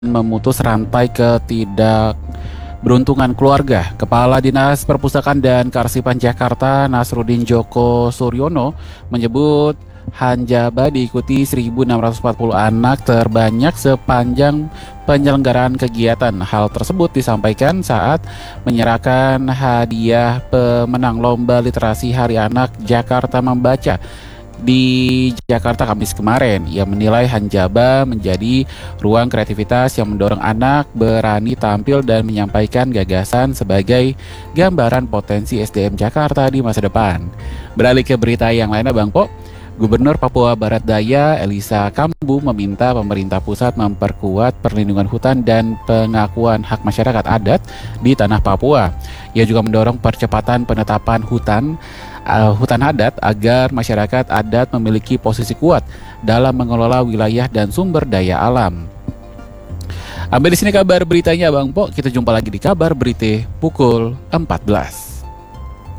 memutus rantai ketidakberuntungan keluarga. Kepala Dinas Perpustakaan dan Kearsipan Jakarta, Nasruddin Djoko Suryono, menyebut Hanjaba diikuti 1.640 anak terbanyak sepanjang penyelenggaraan kegiatan. Hal tersebut disampaikan saat menyerahkan hadiah pemenang Lomba Literasi Hari Anak Jakarta Membaca di Jakarta Kamis kemarin. Ia menilai Hanjaba menjadi ruang kreativitas yang mendorong anak berani tampil dan menyampaikan gagasan sebagai gambaran potensi SDM Jakarta di masa depan. Beralih ke berita yang lainnya, Bang Po. Gubernur Papua Barat Daya Elisa Kambu meminta pemerintah pusat memperkuat perlindungan hutan dan pengakuan hak masyarakat adat di tanah Papua. Ia juga mendorong percepatan penetapan hutan adat agar masyarakat adat memiliki posisi kuat dalam mengelola wilayah dan sumber daya alam. Sampai di sini kabar beritanya, Bang Po. Kita jumpa lagi di kabar berita pukul 14.